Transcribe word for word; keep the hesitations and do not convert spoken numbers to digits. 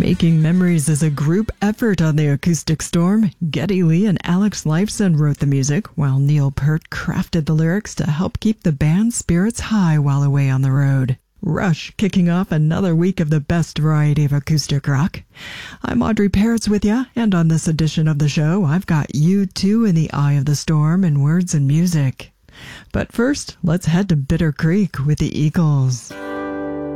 Making Memories is a group effort on the Acoustic Storm. Geddy Lee and Alex Lifeson wrote the music, while Neil Peart crafted the lyrics to help keep the band's spirits high while away on the road. Rush, kicking off another week of the best variety of acoustic rock. I'm Audrey Peretz with you, and on this edition of the show, I've got U two in the Eye of the Storm in words and music. But first, let's head to Bitter Creek with the Eagles.